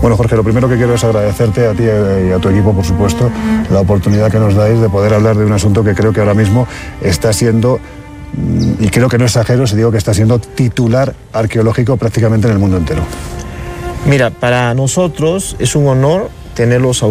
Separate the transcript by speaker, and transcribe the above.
Speaker 1: Bueno, Jorge, lo primero que quiero es agradecerte a ti y a tu equipo, por supuesto, la oportunidad que nos dais de poder hablar de un asunto que creo que ahora mismo está siendo, y creo que no exagero si digo que está siendo titular arqueológico prácticamente en el mundo entero.
Speaker 2: Mira, para nosotros es un honor tenerlos a